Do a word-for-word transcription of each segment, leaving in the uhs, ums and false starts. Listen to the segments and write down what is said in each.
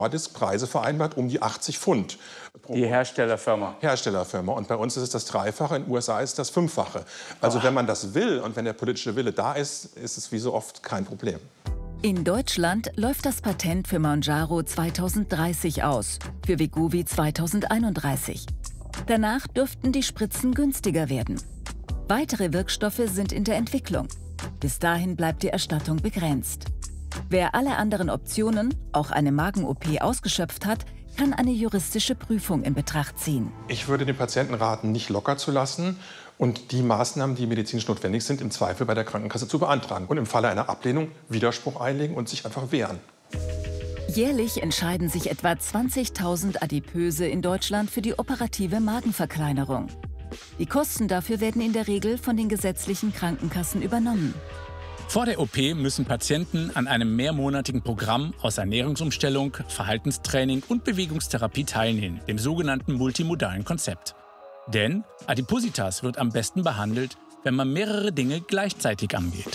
Hat es Preise vereinbart um die achtzig Pfund. Die Herstellerfirma. Herstellerfirma. Und bei uns ist es das Dreifache, in den U S A ist es das Fünffache. Also oh. wenn man das will und wenn der politische Wille da ist, ist es wie so oft kein Problem. In Deutschland läuft das Patent für Mounjaro zweitausenddreißig aus, für Wegovy zweitausendeinunddreißig. Danach dürften die Spritzen günstiger werden. Weitere Wirkstoffe sind in der Entwicklung. Bis dahin bleibt die Erstattung begrenzt. Wer alle anderen Optionen, auch eine Magen-O P, ausgeschöpft hat, kann eine juristische Prüfung in Betracht ziehen. Ich würde den Patienten raten, nicht locker zu lassen und die Maßnahmen, die medizinisch notwendig sind, im Zweifel bei der Krankenkasse zu beantragen. Und im Falle einer Ablehnung Widerspruch einlegen und sich einfach wehren. Jährlich entscheiden sich etwa zwanzigtausend Adipöse in Deutschland für die operative Magenverkleinerung. Die Kosten dafür werden in der Regel von den gesetzlichen Krankenkassen übernommen. Vor der O P müssen Patienten an einem mehrmonatigen Programm aus Ernährungsumstellung, Verhaltenstraining und Bewegungstherapie teilnehmen, dem sogenannten multimodalen Konzept. Denn Adipositas wird am besten behandelt, wenn man mehrere Dinge gleichzeitig angeht.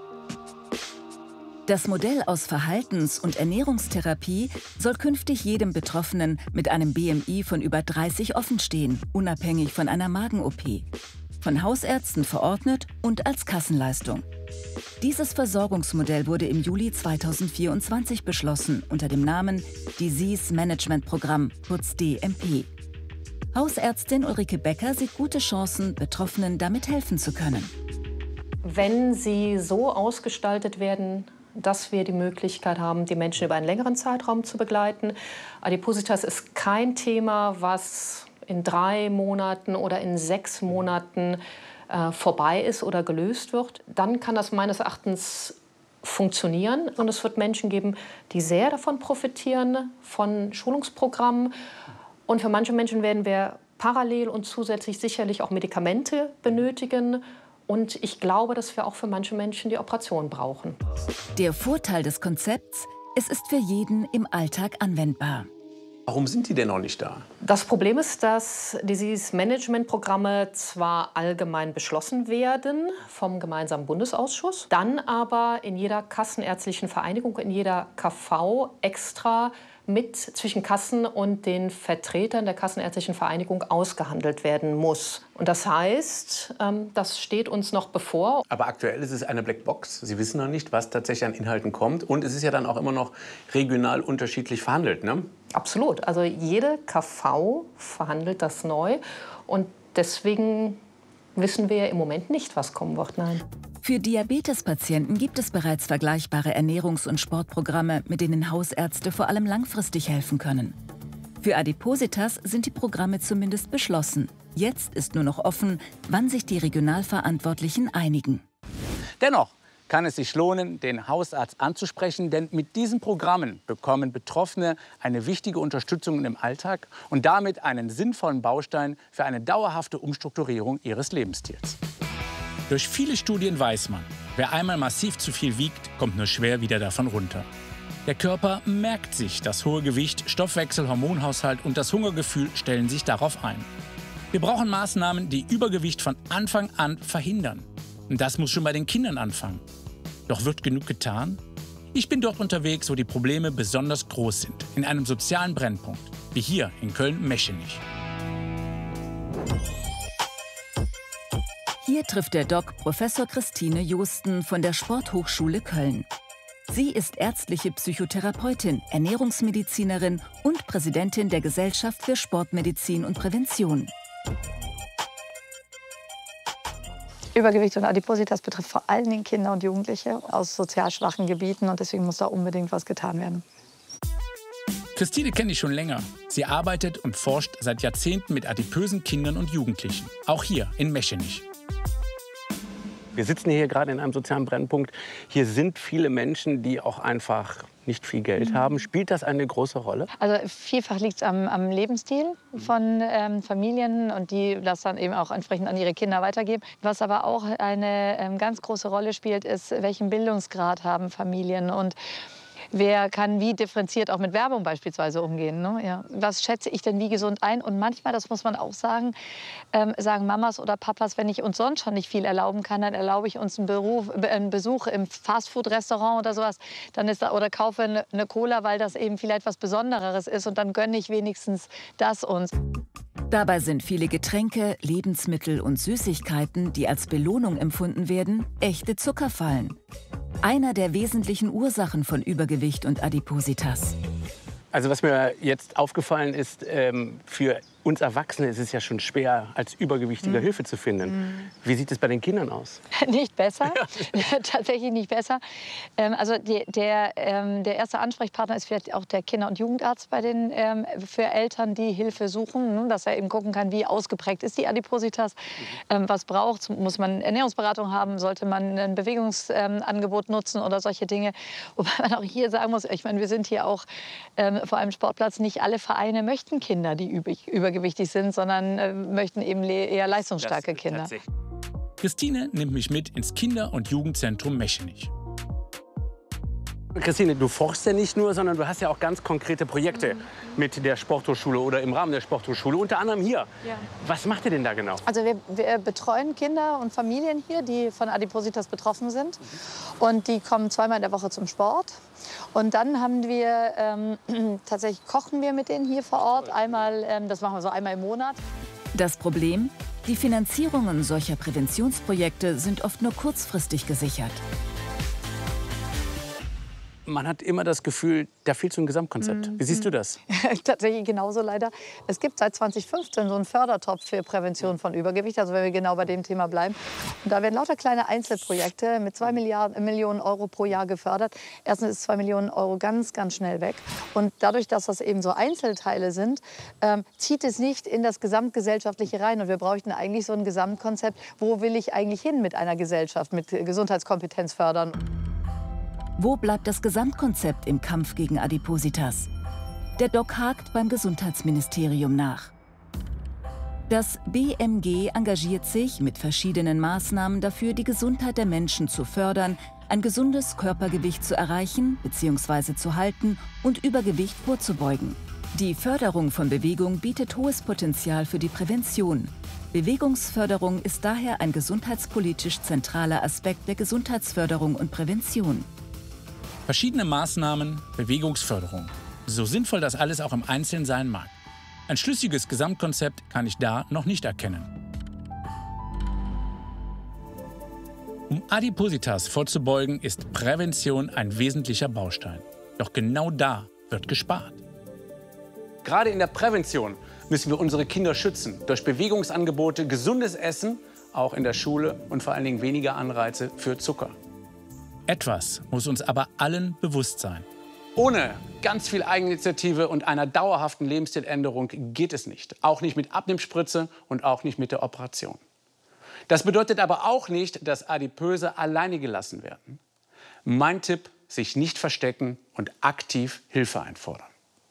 Das Modell aus Verhaltens- und Ernährungstherapie soll künftig jedem Betroffenen mit einem B M I von über dreißig offenstehen, unabhängig von einer Magen-O P. Von Hausärzten verordnet und als Kassenleistung. Dieses Versorgungsmodell wurde im Juli zweitausendvierundzwanzig beschlossen unter dem Namen Disease Management Programm, kurz D M P. Hausärztin Ulrike Becker sieht gute Chancen, Betroffenen damit helfen zu können. Wenn sie so ausgestaltet werden, dass wir die Möglichkeit haben, die Menschen über einen längeren Zeitraum zu begleiten. Adipositas ist kein Thema, was in drei Monaten oder in sechs Monaten äh, vorbei ist oder gelöst wird. Dann kann das meines Erachtens funktionieren. Und es wird Menschen geben, die sehr davon profitieren, von Schulungsprogrammen. Und für manche Menschen werden wir parallel und zusätzlich sicherlich auch Medikamente benötigen. Und ich glaube, dass wir auch für manche Menschen die Operation brauchen. Der Vorteil des Konzepts: Es ist für jeden im Alltag anwendbar. Warum sind die denn noch nicht da? Das Problem ist, dass Disease-Management-Programme zwar allgemein beschlossen werden vom gemeinsamen Bundesausschuss, dann aber in jeder kassenärztlichen Vereinigung, in jeder K V extra mit zwischen Kassen und den Vertretern der kassenärztlichen Vereinigung ausgehandelt werden muss. Und das heißt, das steht uns noch bevor. Aber aktuell ist es eine Blackbox. Sie wissen noch nicht, was tatsächlich an Inhalten kommt. Und es ist ja dann auch immer noch regional unterschiedlich verhandelt, ne? Absolut. Also jede K V verhandelt das neu. Und deswegen wissen wir im Moment nicht, was kommen wird. Nein. Für Diabetespatienten gibt es bereits vergleichbare Ernährungs- und Sportprogramme, mit denen Hausärzte vor allem langfristig helfen können. Für Adipositas sind die Programme zumindest beschlossen. Jetzt ist nur noch offen, wann sich die Regionalverantwortlichen einigen. Dennoch kann es sich lohnen, den Hausarzt anzusprechen, denn mit diesen Programmen bekommen Betroffene eine wichtige Unterstützung im Alltag und damit einen sinnvollen Baustein für eine dauerhafte Umstrukturierung ihres Lebensstils. Durch viele Studien weiß man, wer einmal massiv zu viel wiegt, kommt nur schwer wieder davon runter. Der Körper merkt sich das hohe Gewicht, Stoffwechsel, Hormonhaushalt und das Hungergefühl stellen sich darauf ein. Wir brauchen Maßnahmen, die Übergewicht von Anfang an verhindern. Und das muss schon bei den Kindern anfangen. Doch wird genug getan? Ich bin dort unterwegs, wo die Probleme besonders groß sind, in einem sozialen Brennpunkt, wie hier in Köln-Meschenich. Hier trifft der Doc Professor Christine Josten von der Sporthochschule Köln. Sie ist ärztliche Psychotherapeutin, Ernährungsmedizinerin und Präsidentin der Gesellschaft für Sportmedizin und Prävention. Übergewicht und Adipositas betrifft vor allen Dingen Kinder und Jugendliche aus sozial schwachen Gebieten. Und deswegen muss da unbedingt was getan werden. Christine kenne ich schon länger. Sie arbeitet und forscht seit Jahrzehnten mit adipösen Kindern und Jugendlichen. Auch hier in Meschenich. Wir sitzen hier gerade in einem sozialen Brennpunkt. Hier sind viele Menschen, die auch einfach nicht viel Geld haben. Spielt das eine große Rolle? Also vielfach liegt es am, am Lebensstil von ähm, Familien und die das dann eben auch entsprechend an ihre Kinder weitergeben. Was aber auch eine ähm, ganz große Rolle spielt, ist, welchen Bildungsgrad haben Familien. Und wer kann wie differenziert auch mit Werbung beispielsweise umgehen. Ne? Ja. Was schätze ich denn wie gesund ein? Und manchmal, das muss man auch sagen, ähm, sagen Mamas oder Papas, wenn ich uns sonst schon nicht viel erlauben kann, dann erlaube ich uns einen, Beruf, einen Besuch im Fastfood-Restaurant oder sowas. Dann ist da, oder kaufe eine, eine Cola, weil das eben vielleicht was Besonderes ist. Und dann gönne ich wenigstens das uns. Dabei sind viele Getränke, Lebensmittel und Süßigkeiten, die als Belohnung empfunden werden, echte Zuckerfallen. Einer der wesentlichen Ursachen von Übergewicht und Adipositas. Also was mir jetzt aufgefallen ist, ähm, für uns Erwachsene ist es ja schon schwer, als Übergewichtiger mhm. Hilfe zu finden. Mhm. Wie sieht es bei den Kindern aus? Nicht besser, tatsächlich nicht besser. Ähm, also die, der, ähm, der erste Ansprechpartner ist vielleicht auch der Kinder- und Jugendarzt bei den, ähm, für Eltern, die Hilfe suchen, ne, dass er eben gucken kann, wie ausgeprägt ist die Adipositas, mhm. ähm, was braucht, muss man Ernährungsberatung haben, sollte man ein Bewegungsangebot ähm, nutzen oder solche Dinge. Wobei man auch hier sagen muss, ich meine, wir sind hier auch ähm, vor einem Sportplatz, nicht alle Vereine möchten Kinder, die übrig, übergewichtig gewichtig sind, sondern äh, möchten eben eher leistungsstarke Kinder. Christine nimmt mich mit ins Kinder- und Jugendzentrum Mechenich. Christine, du forschst ja nicht nur, sondern du hast ja auch ganz konkrete Projekte mhm. mit der Sporthochschule oder im Rahmen der Sporthochschule, unter anderem hier. Ja. Was macht ihr denn da genau? Also wir, wir betreuen Kinder und Familien hier, die von Adipositas betroffen sind. Mhm. Und die kommen zweimal in der Woche zum Sport. Und dann haben wir, ähm, tatsächlich kochen wir mit denen hier vor Ort. Einmal, ähm, das machen wir so einmal im Monat. Das Problem? Die Finanzierungen solcher Präventionsprojekte sind oft nur kurzfristig gesichert. Man hat immer das Gefühl, da fehlt so ein Gesamtkonzept. Wie siehst du das? Tatsächlich genauso leider. Es gibt seit zweitausendfünfzehn so einen Fördertopf für Prävention von Übergewicht, also wenn wir genau bei dem Thema bleiben. Und da werden lauter kleine Einzelprojekte mit zwei Milliarden, Millionen Euro pro Jahr gefördert. Erstens ist zwei Millionen Euro ganz, ganz schnell weg. Und dadurch, dass das eben so Einzelteile sind, ähm, zieht es nicht in das Gesamtgesellschaftliche rein. Und wir bräuchten eigentlich so ein Gesamtkonzept, wo will ich eigentlich hin mit einer Gesellschaft, mit Gesundheitskompetenz fördern. Wo bleibt das Gesamtkonzept im Kampf gegen Adipositas? Der Doc hakt beim Gesundheitsministerium nach. Das B M G engagiert sich mit verschiedenen Maßnahmen dafür, die Gesundheit der Menschen zu fördern, ein gesundes Körpergewicht zu erreichen bzw. zu halten und Übergewicht vorzubeugen. Die Förderung von Bewegung bietet hohes Potenzial für die Prävention. Bewegungsförderung ist daher ein gesundheitspolitisch zentraler Aspekt der Gesundheitsförderung und Prävention. Verschiedene Maßnahmen, Bewegungsförderung. So sinnvoll das alles auch im Einzelnen sein mag. Ein schlüssiges Gesamtkonzept kann ich da noch nicht erkennen. Um Adipositas vorzubeugen, ist Prävention ein wesentlicher Baustein. Doch genau da wird gespart. Gerade in der Prävention müssen wir unsere Kinder schützen. Durch Bewegungsangebote, gesundes Essen, auch in der Schule und vor allen Dingen weniger Anreize für Zucker. Etwas muss uns aber allen bewusst sein. Ohne ganz viel Eigeninitiative und einer dauerhaften Lebensstiländerung geht es nicht. Auch nicht mit Abnehmspritze und auch nicht mit der Operation. Das bedeutet aber auch nicht, dass Adipöse alleine gelassen werden. Mein Tipp, sich nicht verstecken und aktiv Hilfe einfordern.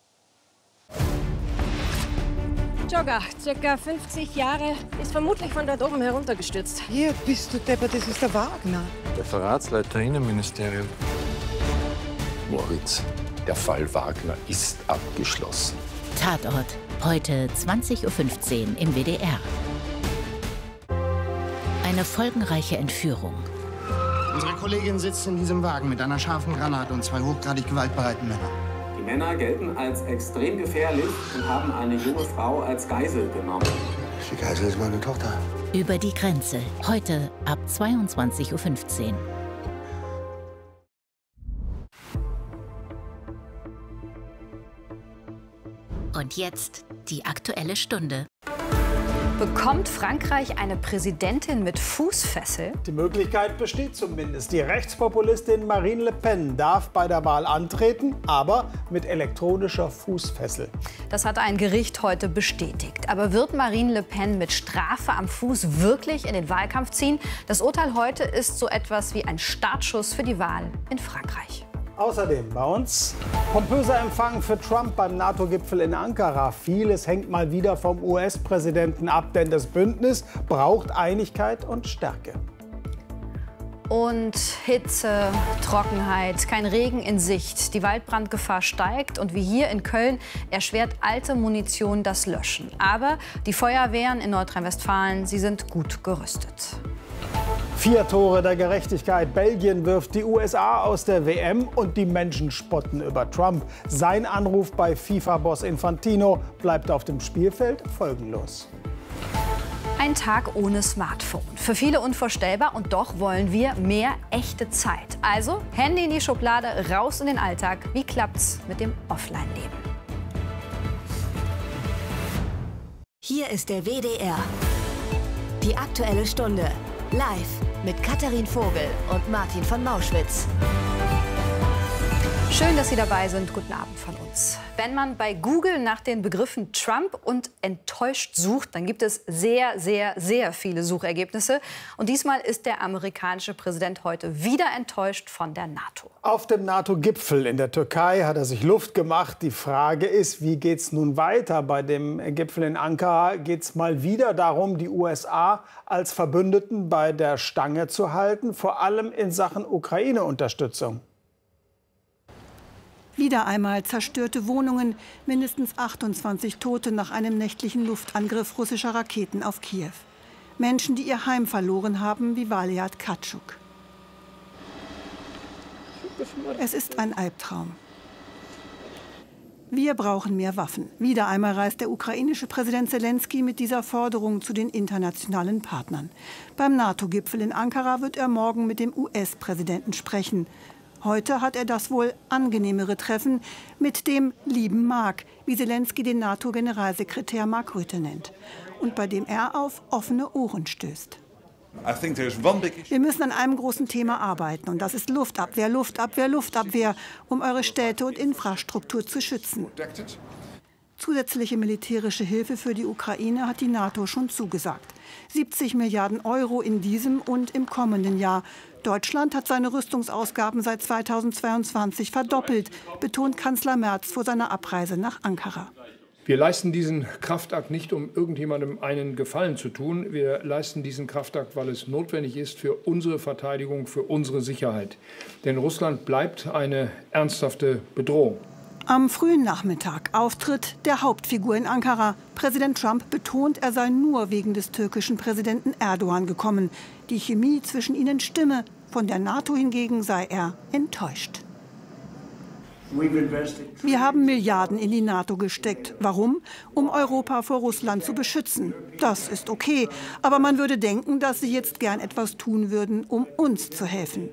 Jogger, circa fünfzig Jahre, ist vermutlich von dort oben heruntergestürzt. Hier bist du deppert, das ist der Wagner. Referatsleiter Innenministerium. Moritz, der Fall Wagner ist abgeschlossen. Tatort, heute zwanzig Uhr fünfzehn im W D R. Eine folgenreiche Entführung. Unsere Kollegin sitzt in diesem Wagen mit einer scharfen Granate und zwei hochgradig gewaltbereiten Männern. Die Männer gelten als extrem gefährlich und haben eine junge Frau als Geisel genommen. Die Geisel ist meine Tochter. Über die Grenze, heute ab zweiundzwanzig Uhr fünfzehn. Und jetzt die Aktuelle Stunde. Bekommt Frankreich eine Präsidentin mit Fußfessel? Die Möglichkeit besteht zumindest. Die Rechtspopulistin Marine Le Pen darf bei der Wahl antreten, aber mit elektronischer Fußfessel. Das hat ein Gericht heute bestätigt. Aber wird Marine Le Pen mit Strafe am Fuß wirklich in den Wahlkampf ziehen? Das Urteil heute ist so etwas wie ein Startschuss für die Wahl in Frankreich. Außerdem bei uns pompöser Empfang für Trump beim NATO-Gipfel in Ankara. Vieles hängt mal wieder vom U S-Präsidenten ab, denn das Bündnis braucht Einigkeit und Stärke. Und Hitze, Trockenheit, kein Regen in Sicht. Die Waldbrandgefahr steigt und wie hier in Köln erschwert alte Munition das Löschen. Aber die Feuerwehren in Nordrhein-Westfalen, sie sind gut gerüstet. Vier Tore der Gerechtigkeit. Belgien wirft die U S A aus der W M und die Menschen spotten über Trump. Sein Anruf bei FIFA-Boss Infantino bleibt auf dem Spielfeld folgenlos. Ein Tag ohne Smartphone. Für viele unvorstellbar und doch wollen wir mehr echte Zeit. Also Handy in die Schublade, raus in den Alltag. Wie klappt's mit dem Offline-Leben? Hier ist der W D R. Die Aktuelle Stunde. Live mit Katharin Vogel und Martin von Mauschwitz. Schön, dass Sie dabei sind. Guten Abend von uns. Wenn man bei Google nach den Begriffen Trump und enttäuscht sucht, dann gibt es sehr, sehr, sehr viele Suchergebnisse. Und diesmal ist der amerikanische Präsident heute wieder enttäuscht von der NATO. Auf dem NATO-Gipfel in der Türkei hat er sich Luft gemacht. Die Frage ist, wie geht es nun weiter? Bei dem Gipfel in Ankara geht es mal wieder darum, die U S A als Verbündeten bei der Stange zu halten, vor allem in Sachen Ukraine-Unterstützung. Wieder einmal zerstörte Wohnungen, mindestens achtundzwanzig Tote nach einem nächtlichen Luftangriff russischer Raketen auf Kiew. Menschen, die ihr Heim verloren haben, wie Valiat Katschuk. Es ist ein Albtraum. Wir brauchen mehr Waffen. Wieder einmal reist der ukrainische Präsident Selenskyj mit dieser Forderung zu den internationalen Partnern. Beim NATO-Gipfel in Ankara wird er morgen mit dem U S-Präsidenten sprechen. Heute hat er das wohl angenehmere Treffen mit dem lieben Mark, wie Selenskyj den NATO-Generalsekretär Mark Rutte nennt, und bei dem er auf offene Ohren stößt. Wir müssen an einem großen Thema arbeiten, und das ist Luftabwehr, Luftabwehr, Luftabwehr, um eure Städte und Infrastruktur zu schützen. Zusätzliche militärische Hilfe für die Ukraine hat die NATO schon zugesagt. siebzig Milliarden Euro in diesem und im kommenden Jahr. Deutschland hat seine Rüstungsausgaben seit zweitausendzweiundzwanzig verdoppelt, betont Kanzler Merz vor seiner Abreise nach Ankara. Wir leisten diesen Kraftakt nicht, um irgendjemandem einen Gefallen zu tun. Wir leisten diesen Kraftakt, weil es notwendig ist für unsere Verteidigung, für unsere Sicherheit. Denn Russland bleibt eine ernsthafte Bedrohung. Am frühen Nachmittag Auftritt der Hauptfigur in Ankara. Präsident Trump betont, er sei nur wegen des türkischen Präsidenten Erdogan gekommen. Die Chemie zwischen ihnen stimme. Von der NATO hingegen sei er enttäuscht. Wir haben Milliarden in die NATO gesteckt. Warum? Um Europa vor Russland zu beschützen. Das ist okay. Aber man würde denken, dass sie jetzt gern etwas tun würden, um uns zu helfen.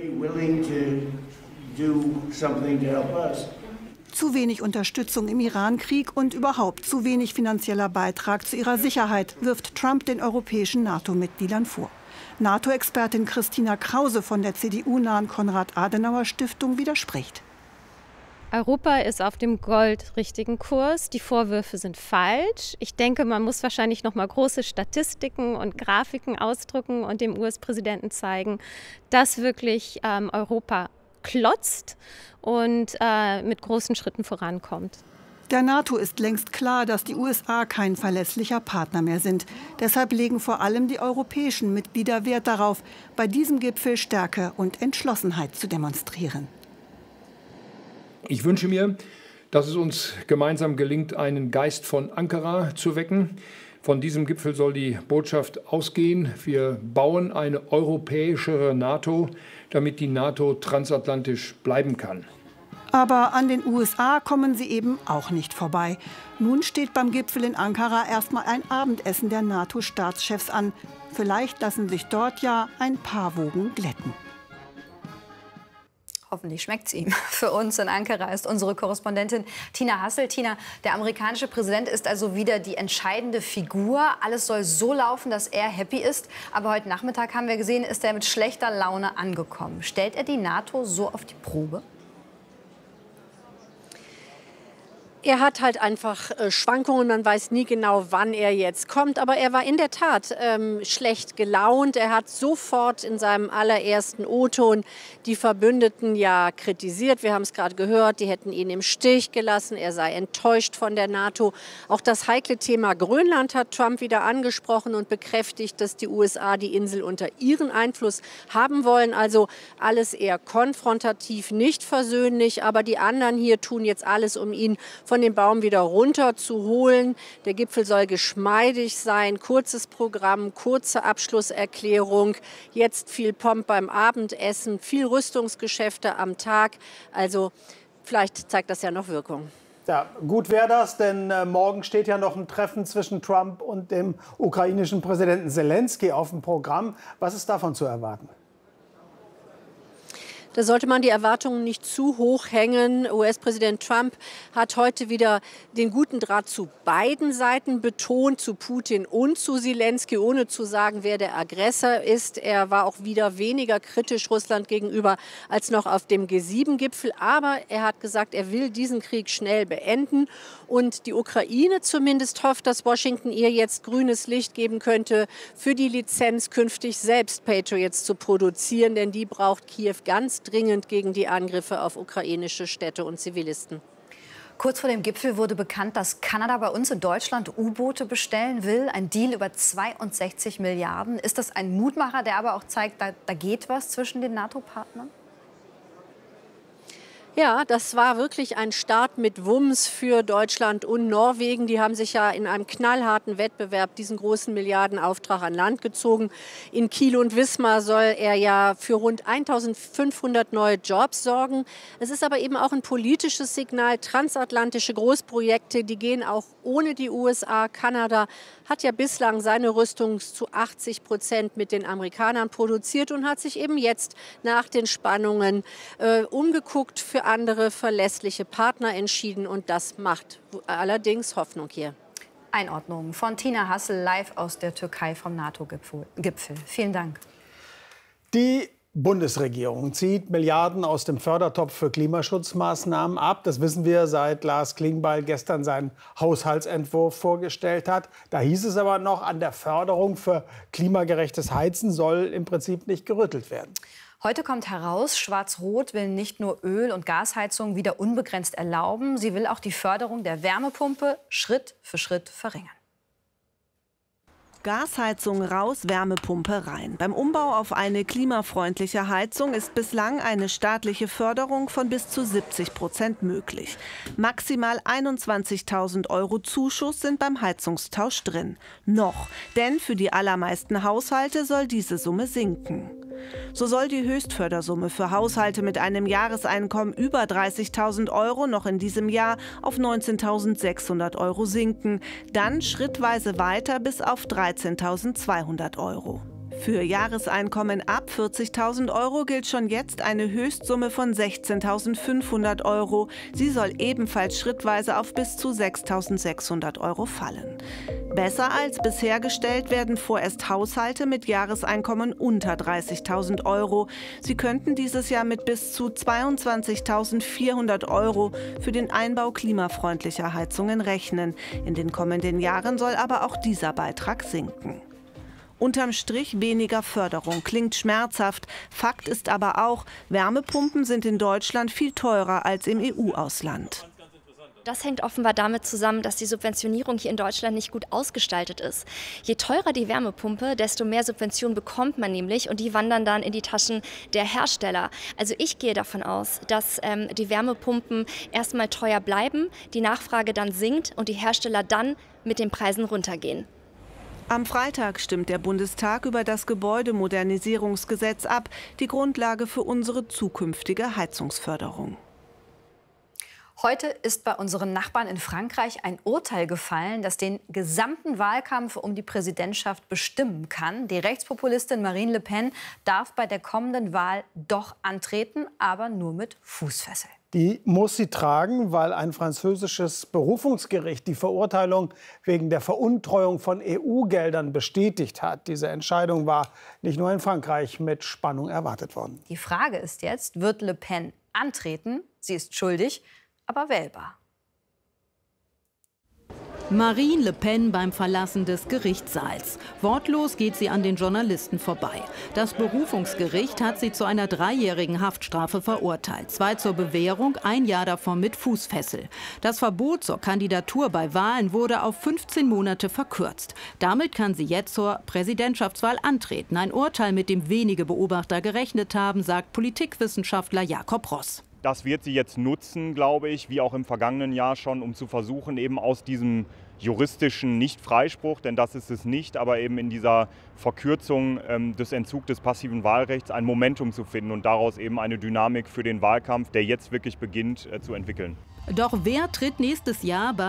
Zu wenig Unterstützung im Iran-Krieg und überhaupt zu wenig finanzieller Beitrag zu ihrer Sicherheit wirft Trump den europäischen NATO-Mitgliedern vor. NATO-Expertin Christina Krause von der C D U-nahen Konrad-Adenauer-Stiftung widerspricht. Europa ist auf dem goldrichtigen Kurs. Die Vorwürfe sind falsch. Ich denke, man muss wahrscheinlich noch mal große Statistiken und Grafiken ausdrücken und dem U S-Präsidenten zeigen, dass wirklich ähm, Europa klotzt und äh, mit großen Schritten vorankommt. Der NATO ist längst klar, dass die U S A kein verlässlicher Partner mehr sind. Deshalb legen vor allem die europäischen Mitglieder Wert darauf, bei diesem Gipfel Stärke und Entschlossenheit zu demonstrieren. Ich wünsche mir, dass es uns gemeinsam gelingt, einen Geist von Ankara zu wecken. Von diesem Gipfel soll die Botschaft ausgehen: Wir bauen eine europäischere NATO, damit die NATO transatlantisch bleiben kann. Aber an den U S A kommen sie eben auch nicht vorbei. Nun steht beim Gipfel in Ankara erstmal ein Abendessen der NATO-Staatschefs an. Vielleicht lassen sich dort ja ein paar Wogen glätten. Hoffentlich schmeckt es ihm. Für uns in Ankara ist unsere Korrespondentin Tina Hassel. Tina, der amerikanische Präsident ist also wieder die entscheidende Figur. Alles soll so laufen, dass er happy ist. Aber heute Nachmittag haben wir gesehen, ist er mit schlechter Laune angekommen. Stellt er die NATO so auf die Probe? Er hat halt einfach äh, Schwankungen, man weiß nie genau, wann er jetzt kommt. Aber er war in der Tat ähm, schlecht gelaunt. Er hat sofort in seinem allerersten O-Ton die Verbündeten ja kritisiert. Wir haben es gerade gehört, die hätten ihn im Stich gelassen. Er sei enttäuscht von der NATO. Auch das heikle Thema Grönland hat Trump wieder angesprochen und bekräftigt, dass die U S A die Insel unter ihren Einfluss haben wollen. Also alles eher konfrontativ, nicht versöhnlich. Aber die anderen hier tun jetzt alles, um ihn von dem Baum wieder runter zu holen. Der Gipfel soll geschmeidig sein, kurzes Programm, kurze Abschlusserklärung, jetzt viel Pomp beim Abendessen, viel Rüstungsgeschäfte am Tag. Also vielleicht zeigt das ja noch Wirkung. Ja, gut wäre das, denn äh, morgen steht ja noch ein Treffen zwischen Trump und dem ukrainischen Präsidenten Selenskyj auf dem Programm. Was ist davon zu erwarten? Da sollte man die Erwartungen nicht zu hoch hängen. U S-Präsident Trump hat heute wieder den guten Draht zu beiden Seiten betont, zu Putin und zu Selenskyj, ohne zu sagen, wer der Aggressor ist. Er war auch wieder weniger kritisch Russland gegenüber als noch auf dem G sieben Gipfel. Aber er hat gesagt, er will diesen Krieg schnell beenden. Und die Ukraine zumindest hofft, dass Washington ihr jetzt grünes Licht geben könnte, für die Lizenz künftig selbst Patriots zu produzieren. Denn die braucht Kiew ganz dringend gegen die Angriffe auf ukrainische Städte und Zivilisten. Kurz vor dem Gipfel wurde bekannt, dass Kanada bei uns in Deutschland U-Boote bestellen will. Ein Deal über zweiundsechzig Milliarden. Ist das ein Mutmacher, der aber auch zeigt, da, da geht was zwischen den NATO-Partnern? Ja, das war wirklich ein Start mit Wumms für Deutschland und Norwegen. Die haben sich ja in einem knallharten Wettbewerb diesen großen Milliardenauftrag an Land gezogen. In Kiel und Wismar soll er ja für rund eintausendfünfhundert neue Jobs sorgen. Es ist aber eben auch ein politisches Signal. Transatlantische Großprojekte, die gehen auch ohne die U S A. Kanada hat ja bislang seine Rüstung zu achtzig Prozent mit den Amerikanern produziert und hat sich eben jetzt nach den Spannungen äh, umgeguckt, für andere verlässliche Partner entschieden. Und das macht allerdings Hoffnung hier. Einordnung von Tina Hassel live aus der Türkei vom NATO-Gipfel. Vielen Dank. Die Bundesregierung zieht Milliarden aus dem Fördertopf für Klimaschutzmaßnahmen ab. Das wissen wir, seit Lars Klingbeil gestern seinen Haushaltsentwurf vorgestellt hat. Da hieß es aber noch, an der Förderung für klimagerechtes Heizen soll im Prinzip nicht gerüttelt werden. Heute kommt heraus, Schwarz-Rot will nicht nur Öl- und Gasheizungen wieder unbegrenzt erlauben. Sie will auch die Förderung der Wärmepumpe Schritt für Schritt verringern. Gasheizung raus, Wärmepumpe rein. Beim Umbau auf eine klimafreundliche Heizung ist bislang eine staatliche Förderung von bis zu siebzig Prozent möglich. Maximal einundzwanzigtausend Euro Zuschuss sind beim Heizungstausch drin. Noch, denn für die allermeisten Haushalte soll diese Summe sinken. So soll die Höchstfördersumme für Haushalte mit einem Jahreseinkommen über dreißigtausend Euro noch in diesem Jahr auf neunzehntausendsechshundert Euro sinken, dann schrittweise weiter bis auf dreizehntausendzweihundert Euro. Für Jahreseinkommen ab vierzigtausend Euro gilt schon jetzt eine Höchstsumme von sechzehntausendfünfhundert Euro. Sie soll ebenfalls schrittweise auf bis zu sechstausendsechshundert Euro fallen. Besser als bisher gestellt werden vorerst Haushalte mit Jahreseinkommen unter dreißigtausend Euro. Sie könnten dieses Jahr mit bis zu zweiundzwanzigtausendvierhundert Euro für den Einbau klimafreundlicher Heizungen rechnen. In den kommenden Jahren soll aber auch dieser Beitrag sinken. Unterm Strich weniger Förderung, klingt schmerzhaft. Fakt ist aber auch, Wärmepumpen sind in Deutschland viel teurer als im E U-Ausland. Das hängt offenbar damit zusammen, dass die Subventionierung hier in Deutschland nicht gut ausgestaltet ist. Je teurer die Wärmepumpe, desto mehr Subventionen bekommt man nämlich und die wandern dann in die Taschen der Hersteller. Also ich gehe davon aus, dass ähm, die Wärmepumpen erstmal teuer bleiben, die Nachfrage dann sinkt und die Hersteller dann mit den Preisen runtergehen. Am Freitag stimmt der Bundestag über das Gebäudemodernisierungsgesetz ab, die Grundlage für unsere zukünftige Heizungsförderung. Heute ist bei unseren Nachbarn in Frankreich ein Urteil gefallen, das den gesamten Wahlkampf um die Präsidentschaft bestimmen kann. Die Rechtspopulistin Marine Le Pen darf bei der kommenden Wahl doch antreten, aber nur mit Fußfessel. Die muss sie tragen, weil ein französisches Berufungsgericht die Verurteilung wegen der Veruntreuung von E U-Geldern bestätigt hat. Diese Entscheidung war nicht nur in Frankreich mit Spannung erwartet worden. Die Frage ist jetzt, wird Le Pen antreten? Sie ist schuldig, aber wählbar. Marine Le Pen beim Verlassen des Gerichtssaals. Wortlos geht sie an den Journalisten vorbei. Das Berufungsgericht hat sie zu einer dreijährigen Haftstrafe verurteilt. Zwei zur Bewährung, ein Jahr davon mit Fußfessel. Das Verbot zur Kandidatur bei Wahlen wurde auf fünfzehn Monate verkürzt. Damit kann sie jetzt zur Präsidentschaftswahl antreten. Ein Urteil, mit dem wenige Beobachter gerechnet haben, sagt Politikwissenschaftler Jakob Ross. Das wird sie jetzt nutzen, glaube ich, wie auch im vergangenen Jahr schon, um zu versuchen, eben aus diesem juristischen Nicht-Freispruch, denn das ist es nicht, aber eben in dieser Verkürzung ähm, des Entzugs des passiven Wahlrechts ein Momentum zu finden und daraus eben eine Dynamik für den Wahlkampf, der jetzt wirklich beginnt, äh, zu entwickeln. Doch wer tritt nächstes Jahr bei